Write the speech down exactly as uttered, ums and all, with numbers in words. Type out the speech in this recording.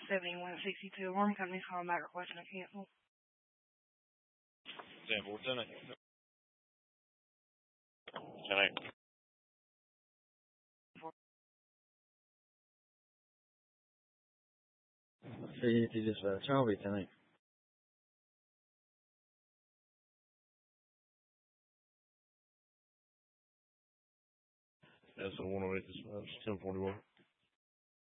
seventy-one sixty-two alarm company calling back requesting a cancel. ten four, ten eight. ten eight. C T dispatch, I'll be ten eight. That's the one oh eight dispatch, ten forty-one.